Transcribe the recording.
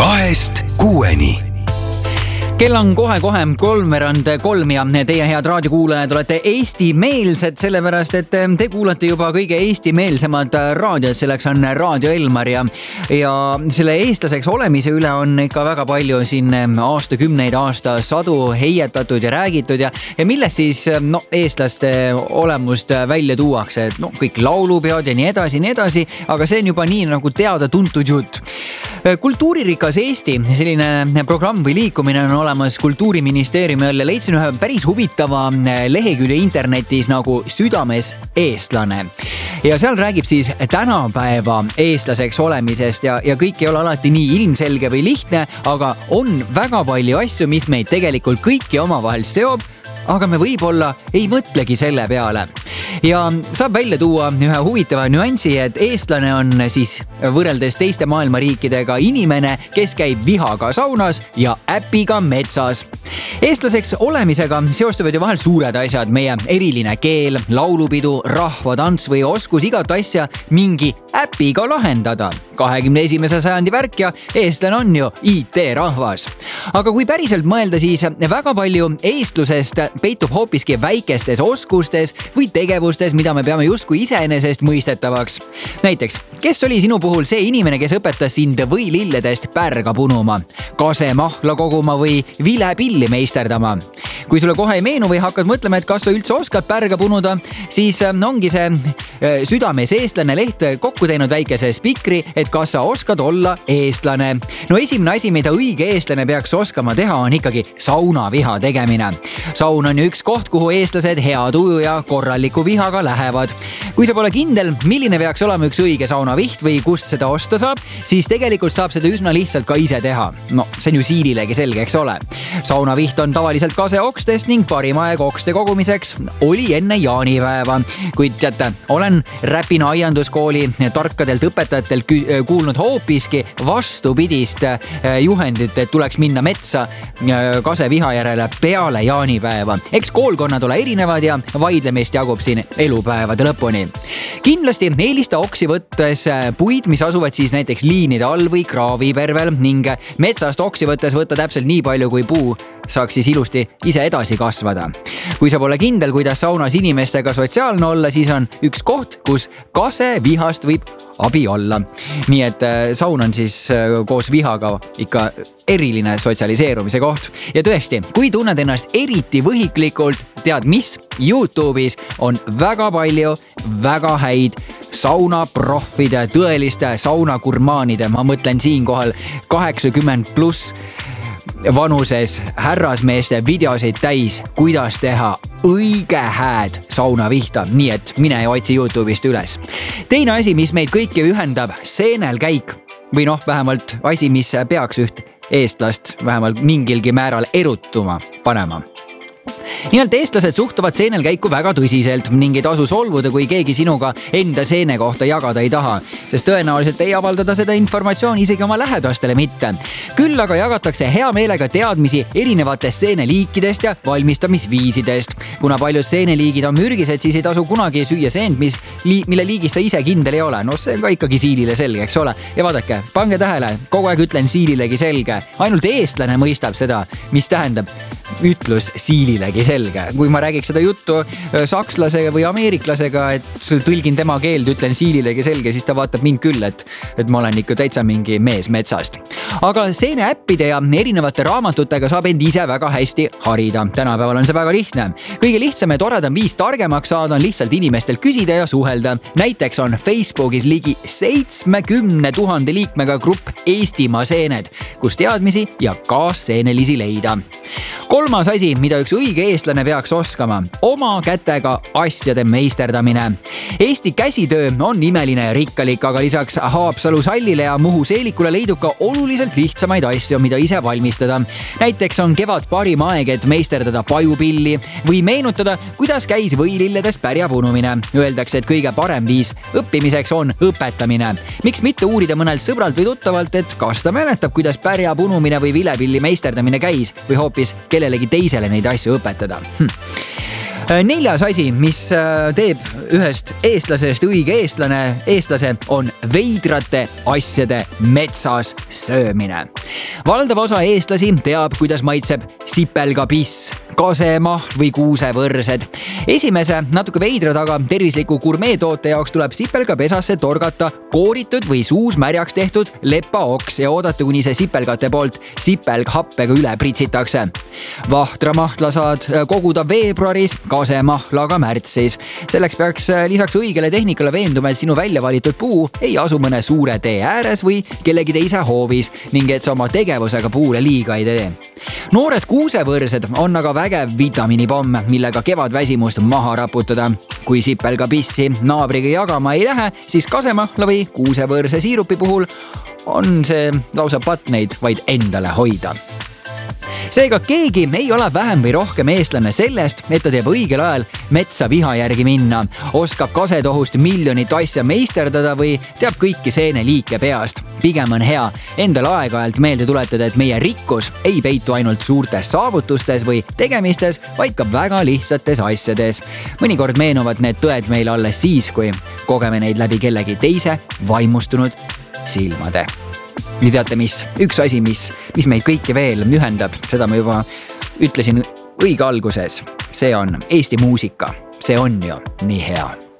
2-6. Kell on kohe 3:03 ja teie head raadiokuulajad olete eestimeelsed, sellepärast et te kuulate juba kõige eestimeelsemad raadiot, selleks on Raadio Elmar ja selle eestlaseks olemise üle on ikka väga palju siin aastakümneid, aastasadu heietatud ja räägitud ja millest siis eestlaste olemust välja tuuakse, et kõik laulupeod ja nii edasi, aga see on juba nii nagu teada-tuntud jutt. Kultuuririkas Eesti, selline programm või liikumine on olemas Kultuuriministeeriumi all ja leidsin ühe päris huvitava lehekülje internetis nagu Südames eestlane. Ja seal räägib siis tänapäeva eestlaseks olemisest ja kõik ei ole alati nii ilmselge või lihtne, aga on väga palju asju, mis meid tegelikult kõiki omavahel seob, aga me võib-olla ei mõtlegi selle peale. Ja saab välja tuua ühe huvitava nüansi, et eestlane on siis võrreldes teiste maailma riikidega inimene, kes käib vihaga saunas ja äpiga metsas. Eestlaseks olemisega seostuvad ju vahel suured asjad, meie eriline keel, laulupidu, rahvatants või oskus igat asja mingi äpiga lahendada. 21. sajandi värk ja eestlane on ju IT-rahvas. Aga kui päriselt mõelda, siis väga palju eestlusest peitub hoopiski väikestes oskustes või tegevustes, mida me peame justkui iseenesest mõistetavaks. Näiteks, kes oli sinu puhul see inimene, kes õpetas sind võililledest pärga punuma, kasemahla koguma või vilepilli meisterdama? Kui sulle kohe ei meenu või hakkad mõtlema, et kas sa üldse oskad pärga punuda, siis ongi see Südames eestlane leht kokku teinud väikese spikri, et kas sa oskad olla eestlane. No esimene asi, mida õige eestlane peaks oskama teha, on ikkagi saunaviha tegemine. Saun on ju üks koht, kuhu eestlased hea tuju ja korraliku vihaga lähevad. Kui sa pole kindel, milline peaks olema üks õige saunaviht või kust seda osta saab, siis tegelikult saab seda üsna lihtsalt ka ise teha. See on ju siililegi selge, eks ole. Saunaviht on tavaliselt kaseokstest ning parim aeg okste kogumiseks oli enne jaanipäeva. Kuid teate, olen Räpina aianduskooli tarkadelt õpetajatelt kuulnud hoopiski vastupidist juhendit, et tuleks minna metsa kaseviha järele peale jaanipäeva. Eks koolkonnad ole erinevad ja vaidlemist jagub siin elupäevade lõpuni. Kindlasti eelista oksi võttes puid, mis asuvad siis näiteks liinide all või kraavipervel ning metsast oksi võttes võtta täpselt nii palju, kui puu saaks siis ilusti ise edasi kasvada. Kui sa pole kindel, kuidas saunas inimestega sotsiaalne olla, siis on üks koht, kus kasevihast võib abi olla. Nii et saun on siis koos vihaga ikka eriline sotsialiseerumise koht. Ja tõesti, kui tunned ennast eriti võhiklikult, tead mis? YouTube'is on väga palju väga häid saunaproffide, tõeliste saunagurmaanide, ma mõtlen siinkohal 80+ vanuses härrasmeeste videosid täis, kuidas teha õige hääd saunavihta, nii et mine ja otsi YouTube'ist üles. Teine asi, mis meid kõiki ühendab, seenelkäik või vähemalt asi, mis peaks üht eestlast vähemalt mingilgi määral erutuma panema. Nimelt eestlased suhtuvad seenelkäiku väga tõsiselt ning ei tasu solvuda, kui keegi sinuga enda seene kohta jagada ei taha, sest tõenäoliselt ei avaldada seda informatsiooni isegi oma lähedastele mitte. Küll aga jagatakse hea meelega teadmisi erinevatest seeneliikidest ja valmistamisviisidest. Kuna paljud seeneliigid on mürgised, siis ei tasu kunagi süüa seent, mille liigist sa ise kindel ei ole. See on ka ikkagi siilile selge, eks ole? Ja vaadake, pange tähele, kogu aeg ütlen siililegi selge. Ainult eestlane mõistab seda, mis tähendab ütlus siililegi selge. Kui ma räägiks seda juttu sakslase või ameeriklasega, et tõlgin tema keeld, ütlen siililegi selge, siis ta vaatab mind küll, et ma olen ikka täitsa mingi mees metsast. Aga seeneäppide ja erinevate raamatutega saab end ise väga hästi harida. Tänapäeval on see väga lihtne. Kõige lihtsam ja toredam viis targemaks saada on lihtsalt inimestel küsida ja suhelda. Näiteks on Facebookis ligi 70 000 liikmega grupp Eestimaa seened, kus teadmisi ja kaasseenelisi leida. Kolmas asi, mida üks õige eestlane peaks oskama, oma kätega asjade meisterdamine. Eesti käsitöö on imeline ja rikkalik, aga lisaks Haapsalu sallile ja Muhu seelikule leidub ka oluliselt lihtsamaid asju, mida ise valmistada. Näiteks on kevad parim aeg, et meisterdada pajupilli või meenutada, kuidas käis võililledest pärja punumine. Öeldakse, et kõige parem viis õppimiseks on õpetamine. Miks mitte uurida mõnelt sõbralt või tuttavalt, et kas ta mäletab, kuidas pärja punumine või vilepilli meisterdamine käis või hoopis kellelegi teisele neid asju õpetada. Neljas asi, mis teeb ühest eestlasest õige eestlase, on veidrate asjade metsas söömine. Valdav osa eestlasi teab, kuidas maitseb sipelgapiss, kasemahl või kuusevõrsed. Esimese natuke veidra taga tervisliku gurmeetoote jaoks tuleb sipelgapesasse torgata kooritud või suus märjaks tehtud lepaoks ja oodata, kuni see sipelgate poolt sipelghappega üle pritsitakse. Vahtramahla saad koguda veebruaris, kasemahla aga märtsis. Selleks peaks lisaks õigele tehnikale veenduma, et sinu välja valitud puu ei asu mõne suure tee ääres või kellegi teise hoovis ning et sa oma tegevusega puule liiga ei tee. Noored kuusevõrsed on aga vägev vitamiinipomm, millega kevadväsimust maha raputada. Kui sipelgapissi naabriga jagama ei lähe, siis kasemahla või kuusevõrse siirupi puhul on see lausa patt neid vaid endale hoida. Seega keegi ei ole vähem või rohkem eestlane sellest, et ta teeb õigel ajal metsa viha järgi minna, oskab kasetohust miljonit asja meisterdada või teab kõiki seeneliike peast. Pigem on hea endale aeg-ajalt meelde tuletada, et meie rikkus ei peitu ainult suurtes saavutustes või tegemistes, vaid ka väga lihtsates asjades. Mõnikord meenuvad need tõed meile alles siis, kui kogeme neid läbi kellegi teise vaimustunud silmade. Ja teate mis? Üks asi, mis meid kõiki veel ühendab, seda ma juba ütlesin õige alguses. See on Eesti muusika. See on ju nii hea.